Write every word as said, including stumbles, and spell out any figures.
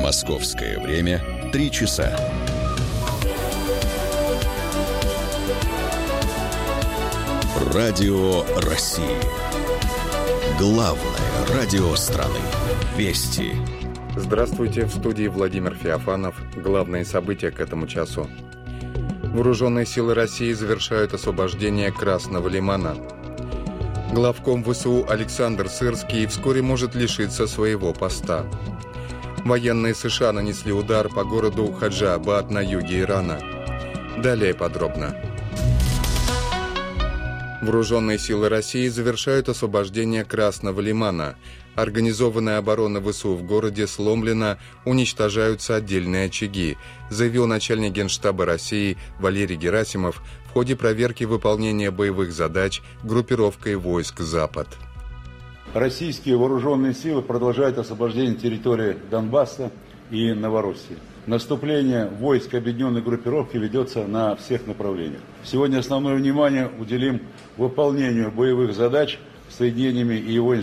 Московское время три часа. Радио России. Главное радио страны. Вести. Здравствуйте, в студии Владимир Феофанов. Главные события к этому часу. Вооруженные силы России завершают освобождение Красного Лимана. Главком ВСУ Александр Сырский вскоре может лишиться своего поста. Военные США нанесли удар по городу Хаджиабад на юге Ирана. Далее подробно. Вооруженные силы России завершают освобождение Красного Лимана. Организованная оборона ВСУ в городе сломлена, уничтожаются отдельные очаги, заявил начальник Генштаба России Валерий Герасимов в ходе проверки выполнения боевых задач группировкой войск «Запад». Российские вооруженные силы продолжают освобождение территории Донбасса и Новороссии. Наступление войск объединенной группировки ведется на всех направлениях. Сегодня основное внимание уделим выполнению боевых задач соединениями и его